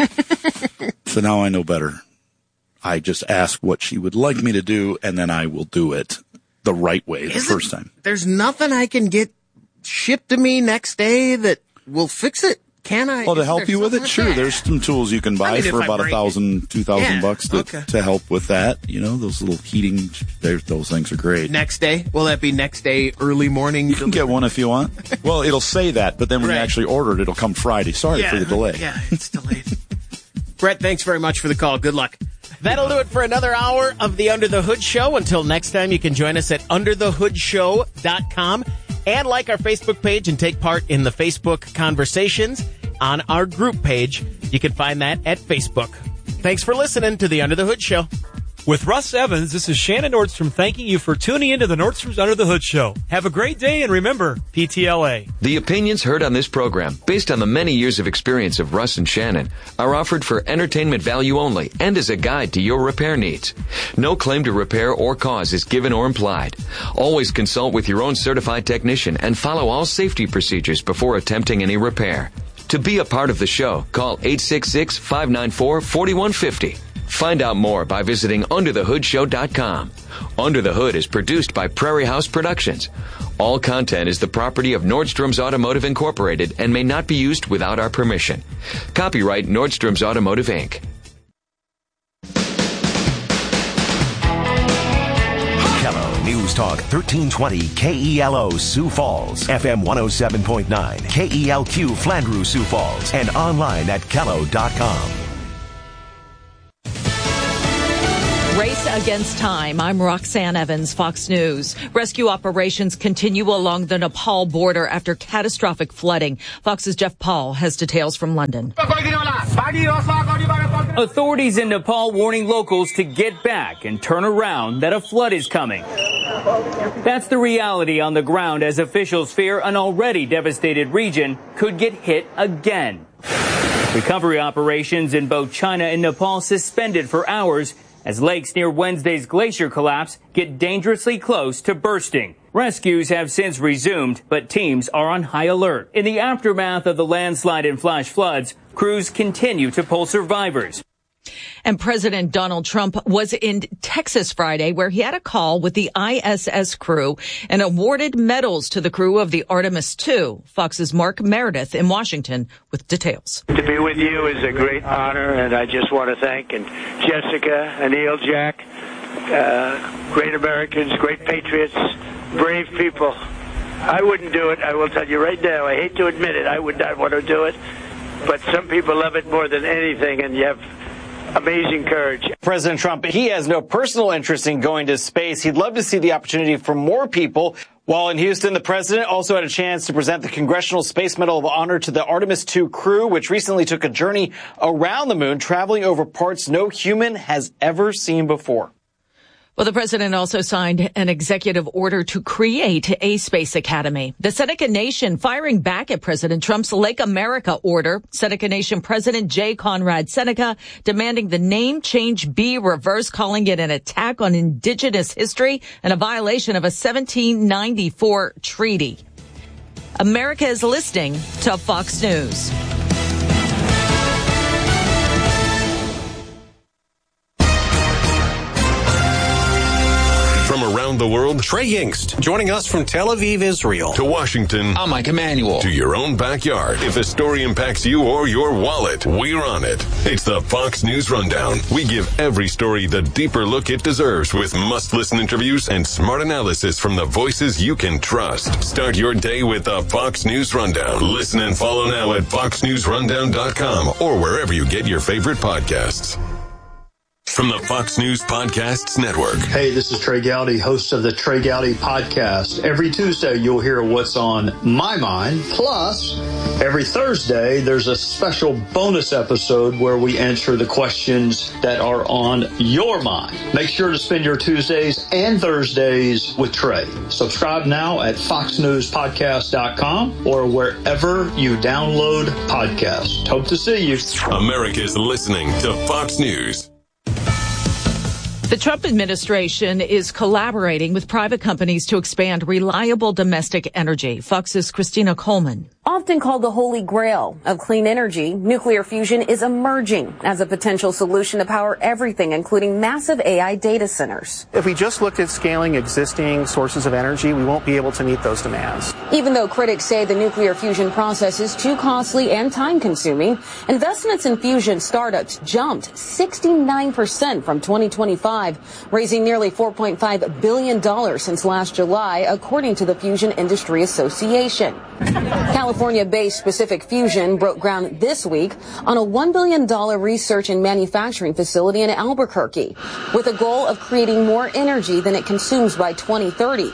so now I know better. I just ask what she would like me to do, and then I will do it the right way the Is first it, time. There's nothing I can get shipped to me next day that will fix it. Can I? Well, to help you with it, sure. There's some tools you can buy I mean, for about a thousand, it. two thousand yeah, bucks to, okay. to help with that. You know, those little heating, those things are great. Next day? Will that be next day, early morning? You can get one if you want. Well, it'll say that, but then when right. you actually order it, it'll come Friday. Sorry yeah, for the delay. Yeah, it's delayed. Brett, thanks very much for the call. Good luck. That'll do it for another hour of the Under the Hood Show. Until next time, you can join us at under the hood show dot com and like our Facebook page and take part in the Facebook conversations on our group page. You can find that at Facebook. Thanks for listening to the Under the Hood Show. With Russ Evans, this is Shannon Nordstrom thanking you for tuning into the Nordstrom's Under the Hood Show. Have a great day, and remember, P T L A. The opinions heard on this program, based on the many years of experience of Russ and Shannon, are offered for entertainment value only and as a guide to your repair needs. No claim to repair or cause is given or implied. Always consult with your own certified technician and follow all safety procedures before attempting any repair. To be a part of the show, call eight six six, five nine four, four one five zero. Find out more by visiting under the hood show dot com. Under the Hood is produced by Prairie House Productions. All content is the property of Nordstrom's Automotive Incorporated and may not be used without our permission. Copyright Nordstrom's Automotive, Incorporated. Kello News Talk thirteen twenty K E L O Sioux Falls, F M one oh seven point nine, K E L Q Flandreau Sioux Falls, and online at kello dot com. Race against time. I'm Roxanne Evans, Fox News. Rescue operations continue along the Nepal border after catastrophic flooding. Fox's Jeff Paul has details from London. Authorities in Nepal warning locals to get back and turn around, that a flood is coming. That's the reality on the ground as officials fear an already devastated region could get hit again. Recovery operations in both China and Nepal suspended for hours as lakes near Wednesday's glacier collapse get dangerously close to bursting. Rescues have since resumed, but teams are on high alert. In the aftermath of the landslide and flash floods, crews continue to pull survivors. And President Donald Trump was in Texas Friday, where he had a call with the I S S crew and awarded medals to the crew of the Artemis two. Fox's Mark Meredith in Washington with details. To be with you is a great honor, and I just want to thank and Jessica, Anil, Jack, uh, great Americans, great patriots, brave people. I wouldn't do it. I will tell you right now. I hate to admit it. I would not want to do it, but some people love it more than anything, and you have amazing courage. President Trump, he has no personal interest in going to space. He'd love to see the opportunity for more people. While in Houston, the president also had a chance to present the Congressional Space Medal of Honor to the Artemis two crew, which recently took a journey around the moon, traveling over parts no human has ever seen before. Well, the president also signed an executive order to create a space academy. The Seneca Nation firing back at President Trump's Lake America order. Seneca Nation President J. Conrad Seneca demanding the name change be reversed, calling it an attack on indigenous history and a violation of a seventeen ninety-four treaty. America is listening to Fox News. From around the world, Trey Yingst, joining us from Tel Aviv, Israel. To Washington, I'm Mike Emanuel. To your own backyard. If the story impacts you or your wallet, we're on it. It's the Fox News Rundown. We give every story the deeper look it deserves with must-listen interviews and smart analysis from the voices you can trust. Start your day with the Fox News Rundown. Listen and follow now at fox news rundown dot com or wherever you get your favorite podcasts. From the Fox News Podcasts Network. Hey, this is Trey Gowdy, host of the Trey Gowdy Podcast. Every Tuesday, you'll hear what's on my mind. Plus, every Thursday, there's a special bonus episode where we answer the questions that are on your mind. Make sure to spend your Tuesdays and Thursdays with Trey. Subscribe now at fox news podcast dot com or wherever you download podcasts. Hope to see you. America's listening to Fox News. The Trump administration is collaborating with private companies to expand reliable domestic energy. Fox's Christina Coleman. Often called the holy grail of clean energy, nuclear fusion is emerging as a potential solution to power everything, including massive A I data centers. If we just looked at scaling existing sources of energy, we won't be able to meet those demands. Even though critics say the nuclear fusion process is too costly and time-consuming, investments in fusion startups jumped sixty-nine percent from twenty twenty-five, raising nearly four point five billion dollars since last July, according to the Fusion Industry Association. California-based Pacific Fusion broke ground this week on a one billion dollars research and manufacturing facility in Albuquerque, with a goal of creating more energy than it consumes by twenty thirty.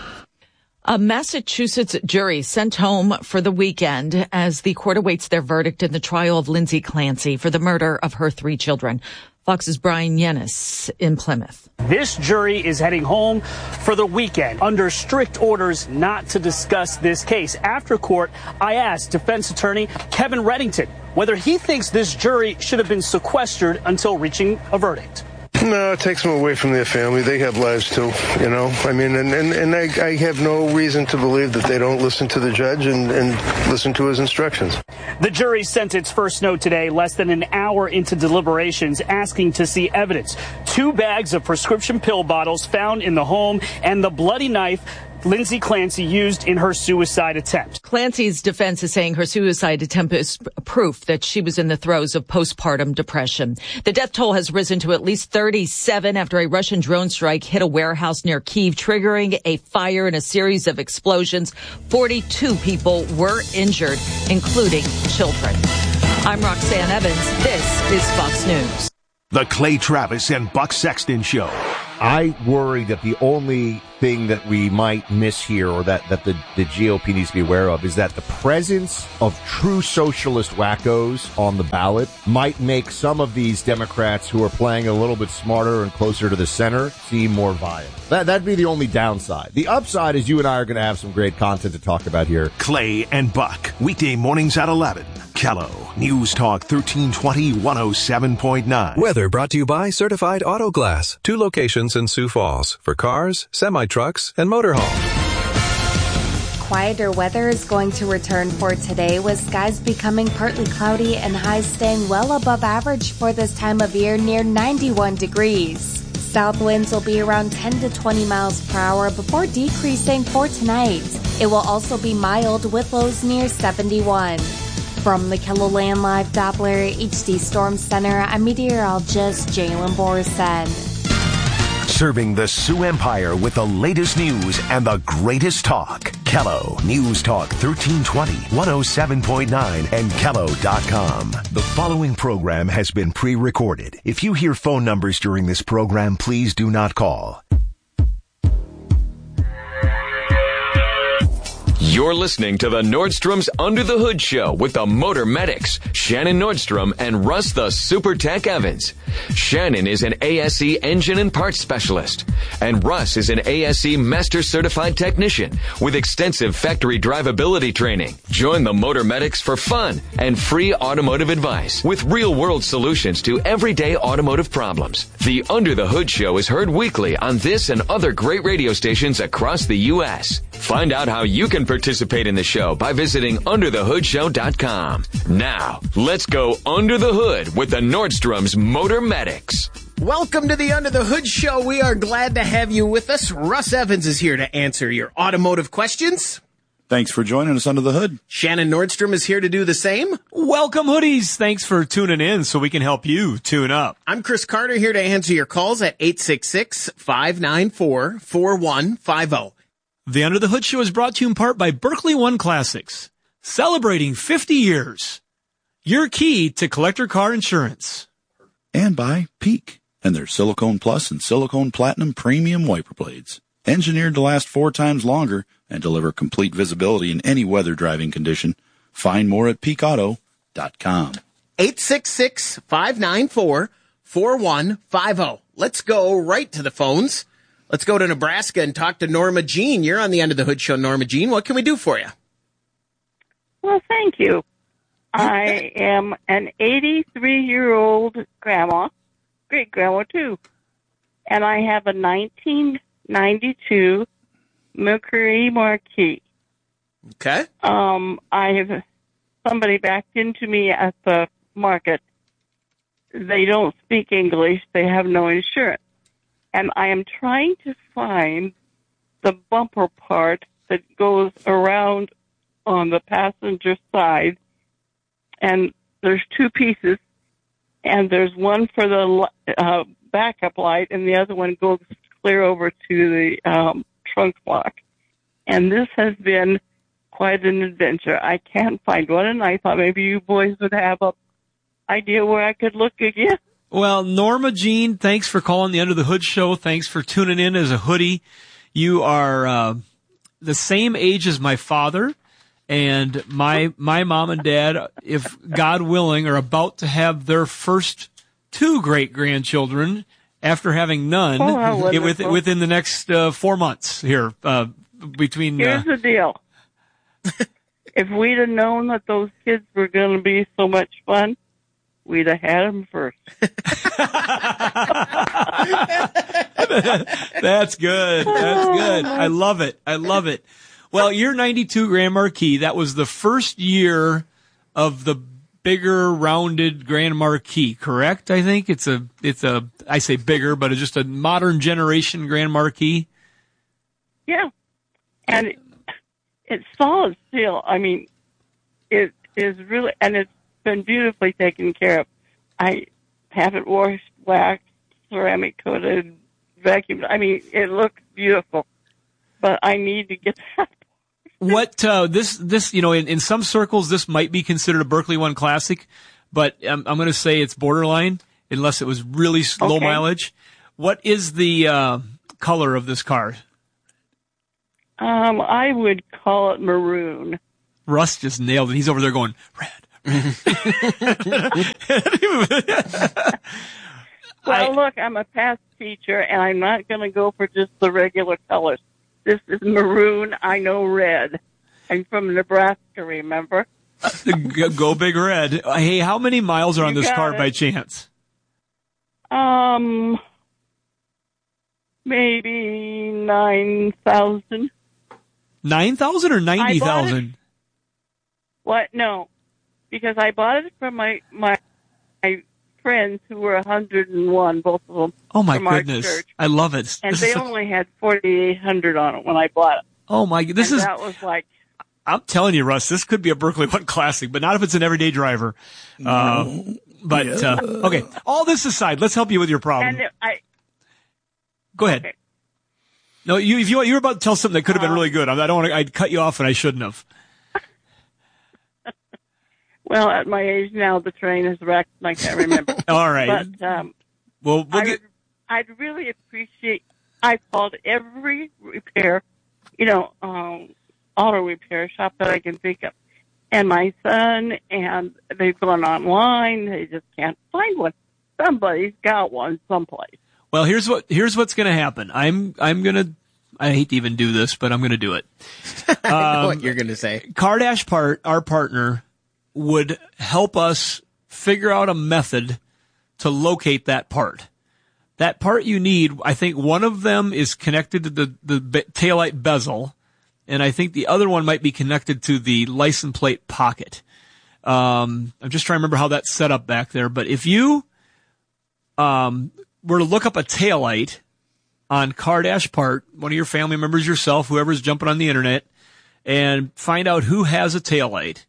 A Massachusetts jury sent home for the weekend as the court awaits their verdict in the trial of Lindsay Clancy for the murder of her three children. Fox's Brian Yennis in Plymouth. This jury is heading home for the weekend under strict orders not to discuss this case. After court, I asked defense attorney Kevin Reddington whether he thinks this jury should have been sequestered until reaching a verdict. No, it takes them away from their family. They have lives too, you know. I mean, and, and, and I, I have no reason to believe that they don't listen to the judge and, and listen to his instructions. The jury sent its first note today, less than an hour into deliberations, asking to see evidence. Two bags of prescription pill bottles found in the home and the bloody knife Lindsay Clancy used in her suicide attempt. Clancy's defense is saying her suicide attempt is proof that she was in the throes of postpartum depression. The death toll has risen to at least thirty-seven after a Russian drone strike hit a warehouse near Kyiv, triggering a fire and a series of explosions. forty-two people were injured, including children. I'm Roxanne Evans. This is Fox News. The Clay Travis and Buck Sexton Show. I worry that the only thing that we might miss here, or that, that the, the G O P needs to be aware of, is that the presence of true socialist wackos on the ballot might make some of these Democrats who are playing a little bit smarter and closer to the center seem more violent. That, that'd be the only downside. The upside is you and I are going to have some great content to talk about here. Clay and Buck, weekday mornings at eleven. Kello, News Talk thirteen twenty, one oh seven point nine. Weather brought to you by Certified Auto Glass. Two locations in Sioux Falls for cars, semi-trucks, and motorhome. Quieter weather is going to return for today, with skies becoming partly cloudy and highs staying well above average for this time of year, near ninety-one degrees. South winds will be around ten to twenty miles per hour before decreasing for tonight. It will also be mild with lows near seventy-one. From the KELOLAND Live Doppler H D Storm Center, I'm meteorologist Jalen Borsen. Serving the Sioux Empire with the latest news and the greatest talk. Kello, News Talk thirteen twenty, one oh seven point nine, and Kello dot com. The following program has been pre-recorded. If you hear phone numbers during this program, please do not call. You're listening to the Nordstrom's Under the Hood Show with the Motor Medics, Shannon Nordstrom and Russ the Super Tech Evans. Shannon is an A S E engine and parts specialist, and Russ is an A S E Master Certified Technician with extensive factory drivability training. Join the Motor Medics for fun and free automotive advice with real-world solutions to everyday automotive problems. The Under the Hood Show is heard weekly on this and other great radio stations across the U S Find out how you can participate in the show by visiting under the hood show dot com. Now, let's go under the hood with the Nordstrom's Motor Medics. Welcome to the Under the Hood Show. We are glad to have you with us. Russ Evans is here to answer your automotive questions. Thanks for joining us under the hood. Shannon Nordstrom is here to do the same. Welcome, hoodies. Thanks for tuning in so we can help you tune up. I'm Chris Carter here to answer your calls at eight six six, five nine four, four one five zero. The Under the Hood Show is brought to you in part by Berkeley One Classics, celebrating fifty years. Your key to collector car insurance. And by Peak and their Silicone Plus and Silicone Platinum premium wiper blades. Engineered to last four times longer and deliver complete visibility in any weather driving condition. Find more at peak auto dot com. eight six six, five nine four, four one five zero. Let's go right to the phones. Let's go to Nebraska and talk to Norma Jean. You're on the Under the Hood Show, Norma Jean. What can we do for you? Well, thank you. I am an eighty-three-year-old grandma, great-grandma, too. And I have a nineteen ninety-two Mercury Marquis. Okay. Um, I have somebody backed into me at the market. They don't speak English. They have no insurance. And I am trying to find the bumper part that goes around on the passenger side. And there's two pieces. And there's one for the uh, backup light, and the other one goes clear over to the um, trunk lock. And this has been quite an adventure. I can't find one, and I thought maybe you boys would have an idea where I could look again. Well, Norma Jean, thanks for calling the Under the Hood Show. Thanks for tuning in as a hoodie. You are uh, the same age as my father, and my my mom and dad, if God willing, are about to have their first two great-grandchildren after having none Oh, it, with, within the next uh, four months here. Uh, between Here's uh, the deal. If we'd have known that those kids were going to be so much fun, we'd have had them first. That's good. That's good. I love it. I love it. Well, you're ninety-two Grand Marquis. That was the first year of the bigger rounded Grand Marquis, correct? I think it's a, it's a, I say bigger, but it's just a modern generation Grand Marquis. Yeah. And it, it's solid steel. I mean, it is really, and it's been beautifully taken care of. I have it washed, waxed, ceramic coated, vacuumed. I mean, it looks beautiful, but I need to get that. What, uh, this, this, you know, in, in some circles, this might be considered a Berkeley One Classic, but I'm, I'm going to say it's borderline unless it was really low Okay. mileage. What is the, uh, color of this car? Um, I would call it maroon. Russ just nailed it. He's over there going, red. Well, look, I'm a past teacher, and I'm not going to go for just the regular colors. This is maroon. I know red. I'm from Nebraska, remember? go, go big red. Hey, how many miles are on You this got car it. by chance? Um, maybe nine thousand. nine thousand or ninety thousand? What? No, because I bought it from my my, my friends who were one hundred one, both of them. Oh, my from our goodness. church. I love it. And This they is such- only had forty-eight hundred on it when I bought it. oh, my, this and is, that was like, I'm telling you, Russ, this could be a Berkeley One Classic, but not if it's an everyday driver. Uh, but, uh, okay, all this aside, let's help you with your problem. and I. Go ahead. Okay. No, you, if you, you were about to tell something that could have been really good. I don't want to, I'd cut you off and I shouldn't have. Well, at my age now, the train is wrecked and I can't remember. All right. But um, Well, we'll I, get, I'd really appreciate. I called every repair, you know, um, auto repair shop that I can think of, and my son, and they've gone online. They just can't find one. Somebody's got one someplace. well, here's what, here's what's going to happen. I'm, I'm going to, I hate to even do this, but I'm going to do it. I know Um, what you're going to say. Cardash Part, our partner, would help us figure out a method to locate that part. That part you need, I think one of them is connected to the, the be- taillight bezel, and I think the other one might be connected to the license plate pocket. Um, I'm just trying to remember how that's set up back there, but if you, um, were to look up a taillight on Car Dash Part, one of your family members, yourself, whoever's jumping on the internet, and find out who has a taillight.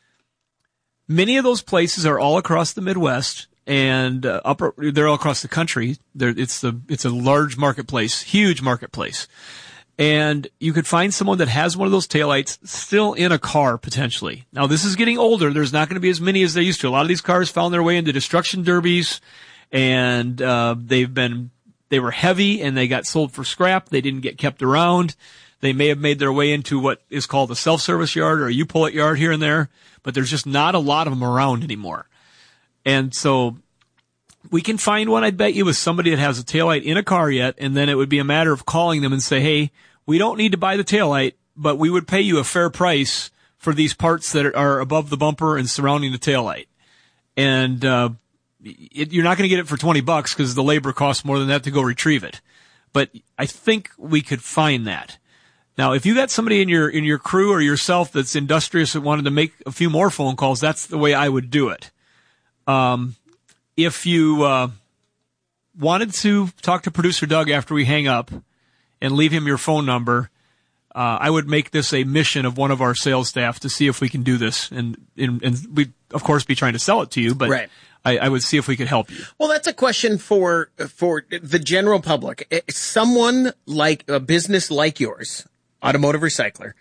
Many of those places are all across the Midwest and uh, upper, they're all across the country. They're, it's the it's a large marketplace, huge marketplace. And you could find someone that has one of those taillights still in a car, potentially. Now, this is getting older. There's not going to be as many as there used to. A lot of these cars found their way into destruction derbies, and uh, they've been, they were heavy, and they got sold for scrap. They didn't get kept around. They may have made their way into what is called a self-service yard or a U-Pull-It yard here and there, but there's just not a lot of them around anymore. And so we can find one, I bet you, with somebody that has a taillight in a car yet, and then it would be a matter of calling them and say, hey, we don't need to buy the taillight, but we would pay you a fair price for these parts that are above the bumper and surrounding the taillight. And uh, it, you're not going to get it for twenty bucks because the labor costs more than that to go retrieve it. But I think we could find that. Now, if you got somebody in your in your crew or yourself that's industrious that wanted to make a few more phone calls, that's the way I would do it. Um, if you uh, wanted to talk to producer Doug after we hang up and leave him your phone number, uh, I would make this a mission of one of our sales staff to see if we can do this. And, and, and we'd, of course, be trying to sell it to you, but right. I, I would see if we could help you. Well, that's a question for for the general public. Someone like a business like yours, Automotive Recycler,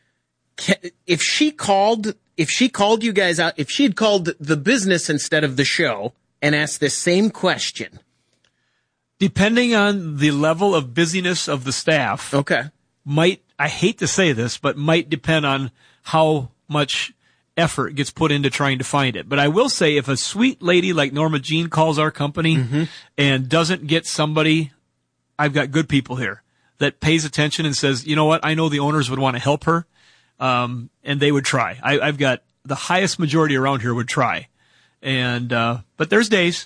if she called, if she called you guys out, if she had called the business instead of the show and asked this same question, depending on the level of busyness of the staff, okay, might, I hate to say this, but might depend on how much effort gets put into trying to find it. But I will say, if a sweet lady like Norma Jean calls our company mm-hmm. and doesn't get somebody, I've got good people here that pays attention and says, you know what, I know the owners would want to help her, um, and they would try. I, I've got the highest majority around here would try. And, uh, but there's days.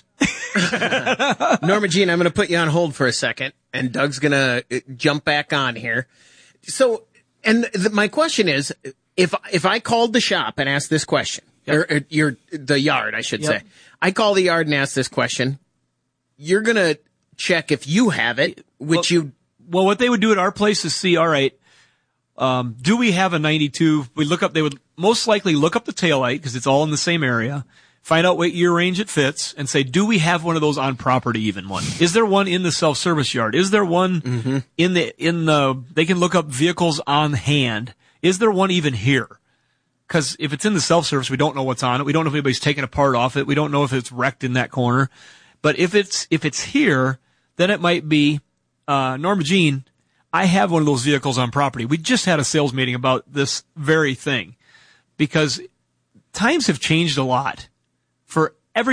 Norma Jean, I'm going to put you on hold for a second, and Doug's going to jump back on here. So, and the, my question is, if, if I called the shop and asked this question, yep. or, or your, the yard, I should yep. say, I call the yard and ask this question, you're going to check if you have it, which well, you, well, what they would do at our place is see, all right, um, do we have a ninety-two? We look up, they would most likely look up the taillight because it's all in the same area. Find out what year range it fits and say, do we have one of those on property, even one? Is there one in the self-service yard? Is there one mm-hmm. in the, in the, they can look up vehicles on hand. Is there one even here? Cause if it's in the self-service, we don't know what's on it. We don't know if anybody's taken a part off it. We don't know if it's wrecked in that corner. But if it's, if it's here, then it might be, uh, Norma Jean, I have one of those vehicles on property. We just had a sales meeting about this very thing because times have changed a lot. For